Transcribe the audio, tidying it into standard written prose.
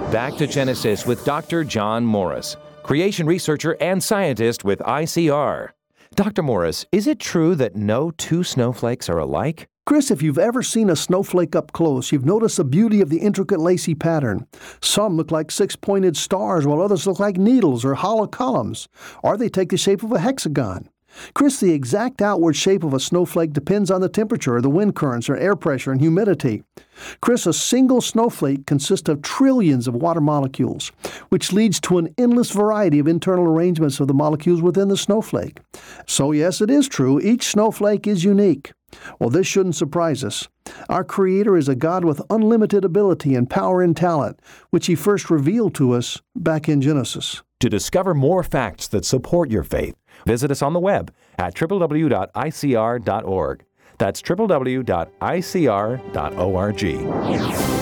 Back to Genesis with Dr. John Morris, creation researcher and scientist with ICR. Dr. Morris, is it true that no two snowflakes are alike? Chris, if you've ever seen a snowflake up close, you've noticed the beauty of the intricate lacy pattern. Some look like six-pointed stars, while others look like needles or hollow columns, or they take the shape of a hexagon. Chris, the exact outward shape of a snowflake depends on the temperature, the wind currents, or air pressure and humidity. Chris, a single snowflake consists of trillions of water molecules, which leads to an endless variety of internal arrangements of the molecules within the snowflake. So yes, it is true, each snowflake is unique. Well, this shouldn't surprise us. Our Creator is a God with unlimited ability and power and talent, which He first revealed to us back in Genesis. To discover more facts that support your faith, visit us on the web at www.icr.org. That's www.icr.org.